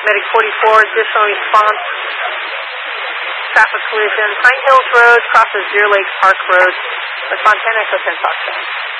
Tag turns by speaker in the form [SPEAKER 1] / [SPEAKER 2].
[SPEAKER 1] Medic 44, additional response. Traffic collision. Pine Hills Road crosses Deer Lake Park Road with Montana Echo 10 Foxtrot.